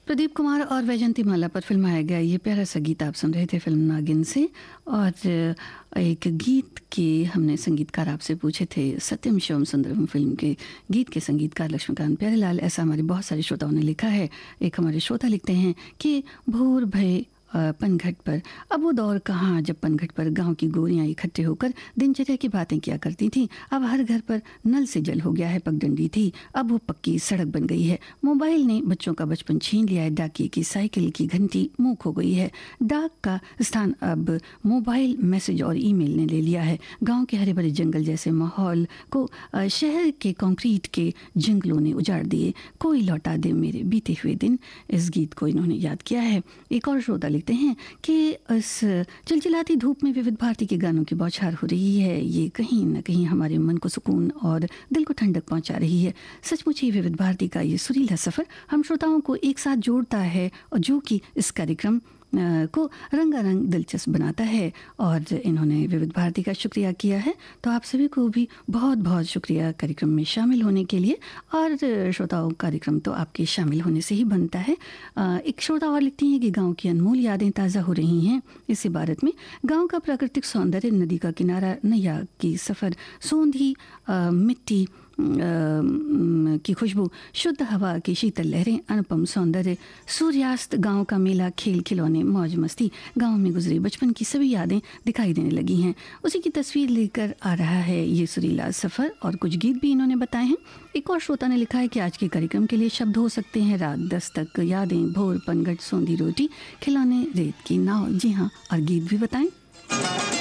प्रदीप कुमार और वैजयंती माला पर फिल्माया गया ये प्यारा सा गीत आप सुन रहे थे फिल्म नागिन से। और एक गीत के हमने संगीतकार आपसे पूछे थे, सत्यम शिवम सुंदरम फिल्म के गीत के संगीतकार लक्ष्मीकांत प्यारेलाल। ऐसा हमारे बहुत सारे श्रोताओं ने लिखा है। एक हमारे श्रोता लिखते हैं कि भूर भय पनघट पर, अब वो दौर कहाँ जब पनघट पर गांव की गोरियां इकट्ठे होकर दिनचर्या की बातें किया करती थीं। अब हर घर पर नल से जल हो गया है, पगडंडी थी अब वो पक्की सड़क बन गई है। मोबाइल ने बच्चों का बचपन छीन लिया है, डाकिये की साइकिल की घंटी मूक हो गई है। डाक का स्थान अब मोबाइल मैसेज और ईमेल ने ले लिया है। गाँव के हरे भरे जंगल जैसे माहौल को शहर के कंक्रीट के जंगलों ने उजाड़ दिए। कोई लौटा दे मेरे बीते हुए दिन, इस गीत को इन्होंने याद किया है। एक और श्रोता लिखते हैं कि इस चिलचिलाती धूप में विविध भारती के गानों की बौछार हो रही है। ये कहीं न कहीं हमारे मन को सुकून और दिल को ठंडक पहुंचा रही है। सचमुच ही विविध भारती का ये सुरीला सफर हम श्रोताओं को एक साथ जोड़ता है और जो कि इस कार्यक्रम को रंगारंग दिलचस्प बनाता है। और इन्होंने विविध भारती का शुक्रिया किया है, तो आप सभी को भी बहुत बहुत शुक्रिया कार्यक्रम में शामिल होने के लिए। और श्रोताओं, कार्यक्रम तो आपके शामिल होने से ही बनता है। एक श्रोता और लिखती हैं कि गांव की अनमोल यादें ताज़ा हो रही हैं इस इबारत में। गांव का प्राकृतिक सौंदर्य, नदी का किनारा, नैया की सफ़र, सोंधी मिट्टी की खुशबू, शुद्ध हवा की शीतल लहरें, अनुपम सौंदर्य, सूर्यास्त, गांव का मेला, खेल खिलौने, मौज मस्ती, गांव में गुजरे बचपन की सभी यादें दिखाई देने लगी हैं। उसी की तस्वीर लेकर आ रहा है ये सुरीला सफ़र। और कुछ गीत भी इन्होंने बताए हैं। एक और श्रोता ने लिखा है कि आज के कार्यक्रम के लिए शब्द हो सकते हैं रात 10 तक, यादें, भोर, पनघट, सोंधी रोटी, खिलौने, रेत की नाव। जी हाँ, और गीत भी बताएं।